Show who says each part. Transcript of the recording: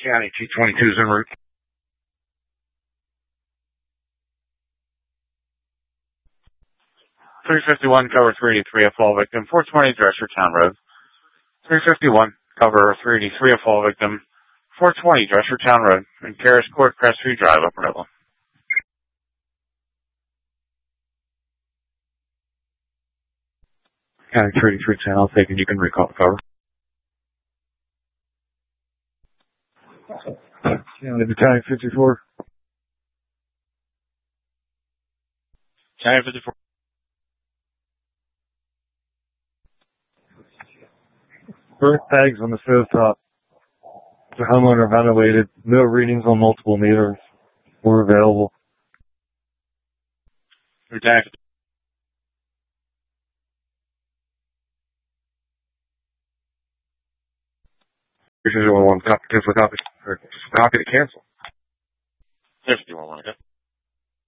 Speaker 1: County, T-22's en route. .351, cover 383, a fall victim, 420 Dreshertown Road. .351, cover 383, a fall victim, 420 Dreshertown Road, and Caras Court, Crestview Drive, Upper Redland. County 383 channel taken, you can recall the cover. County Battalion 54. County 54. Burnt tags on the stove top. The homeowner ventilated. No readings on multiple meters were available. Lieutenant. This is one copy to cancel. 51 1, okay.